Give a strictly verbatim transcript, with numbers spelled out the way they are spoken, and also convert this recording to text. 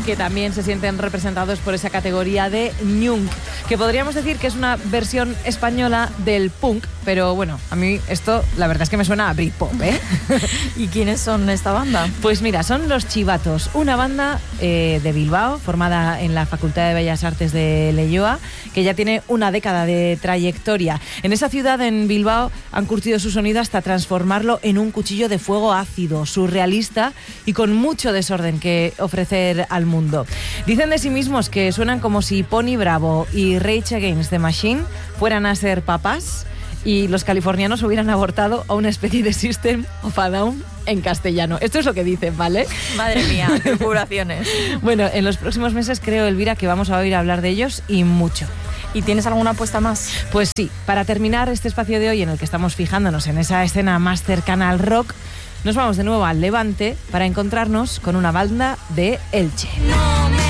que también se sienten representados por esa categoría de ñunk, que podríamos decir que es una versión española del punk, pero bueno, a mí esto la verdad es que me suena a Britpop, ¿eh? ¿Y quiénes son esta banda? Pues mira, son Los Chivatos, una banda eh, de Bilbao, formada en la Facultad de Bellas Artes de Leioa, que ya tiene una década de trayectoria. En esa ciudad, en Bilbao, han curtido su sonido hasta transformarlo en un cuchillo de fuego ácido, surrealista y con mucho desorden que ofrecer al mundo. Dicen de sí mismos que suenan como si Pony Bravo y Rage Against the Machine fueran a ser papás y los californianos hubieran abortado a una especie de System of a Down en castellano. Esto es lo que dicen, ¿vale? Madre mía, qué figuraciones. Bueno, en los próximos meses creo, Elvira, que vamos a oír hablar de ellos y mucho. ¿Y tienes alguna apuesta más? Pues sí, para terminar este espacio de hoy en el que estamos fijándonos en esa escena más cercana al rock, nos vamos de nuevo al Levante para encontrarnos con una banda de Elche.